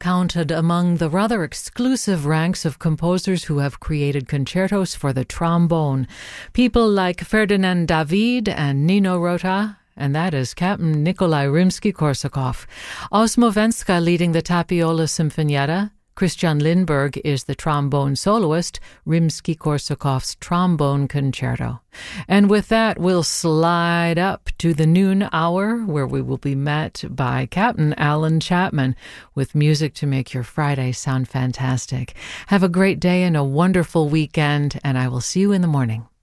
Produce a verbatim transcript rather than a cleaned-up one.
counted among the rather exclusive ranks of composers who have created concertos for the trombone. People like Ferdinand David and Nino Rota, and that is Captain Nikolai Rimsky-Korsakov. Osmo Venska leading the Tapiola Sinfonietta. Christian Lindberg is the trombone soloist, Rimsky-Korsakov's Trombone Concerto. And with that, we'll slide up to the noon hour, where we will be met by Captain Alan Chapman with music to make your Friday sound fantastic. Have a great day and a wonderful weekend, and I will see you in the morning.